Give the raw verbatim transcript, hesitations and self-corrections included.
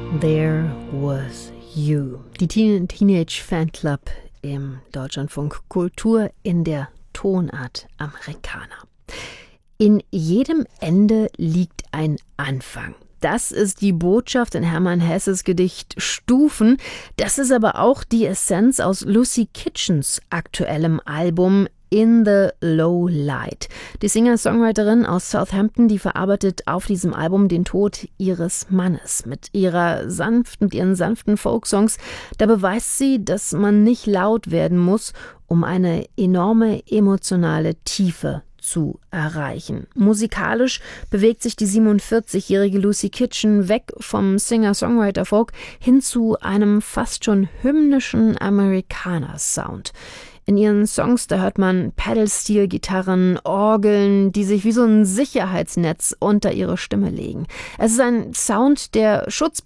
There Was You. Die Teen- Teenage Fanclub im Deutschlandfunk Kultur in der Tonart Amerikaner. In jedem Ende liegt ein Anfang. Das ist die Botschaft in Hermann Hesses Gedicht Stufen. Das ist aber auch die Essenz aus Lucy Kitchens aktuellem Album In the Low Light. Die Singer-Songwriterin aus Southampton, die verarbeitet auf diesem Album den Tod ihres Mannes. Mit ihrer sanften, mit ihren sanften Folksongs, da beweist sie, dass man nicht laut werden muss, um eine enorme emotionale Tiefe zu erreichen. Musikalisch bewegt sich die siebenundvierzigjährige Lucy Kitchen weg vom Singer-Songwriter-Folk hin zu einem fast schon hymnischen Amerikaner-Sound. In ihren Songs, da hört man Pedal-Steel-Gitarren, Orgeln, die sich wie so ein Sicherheitsnetz unter ihre Stimme legen. Es ist ein Sound, der Schutz